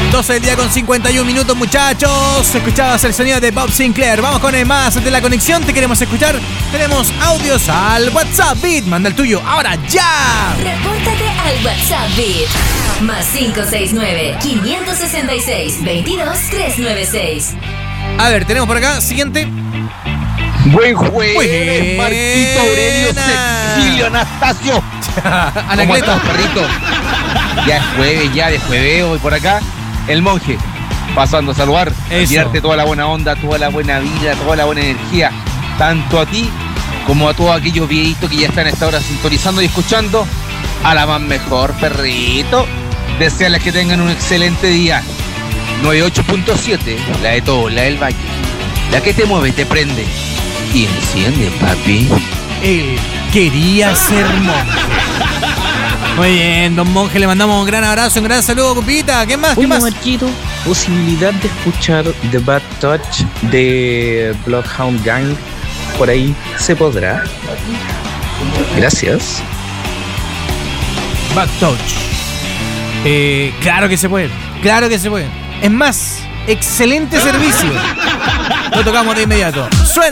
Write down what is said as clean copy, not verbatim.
12 del día con 51 minutos, muchachos. Escuchabas el sonido de Bob Sinclair. Vamos con el más de la conexión. Te queremos escuchar. Tenemos audios al WhatsApp Beat. Manda el tuyo ahora ya. Repórtate al WhatsApp Beat. Más 569-566-22396. A ver, tenemos por acá. Siguiente. Buen jueves, Marquito Aurelio Cecilio Anastasio. Anacleto. ¿Cómo estás, perrito? Ya es jueves, ya de jueveo. Y por acá, el monje, pasando a saludar, a tirarte toda la buena onda, toda la buena vida, toda la buena energía, tanto a ti como a todos aquellos viejitos que ya están a esta hora sintonizando y escuchando a la más mejor, perrito. Desearles que tengan un excelente día. 98.7, la de todo, la del Valle. La que te mueve, te prende y enciende, papi. Él quería ser monje. Muy bien, don Monje, le mandamos un gran abrazo, un gran saludo, compita. ¿Qué más? ¿Qué más? Marquito, posibilidad de escuchar The Bad Touch de Bloodhound Gang. Por ahí se podrá. Gracias. Bad Touch. Claro que se puede. Claro que se puede. Es más, excelente servicio. Lo tocamos de inmediato. Suena.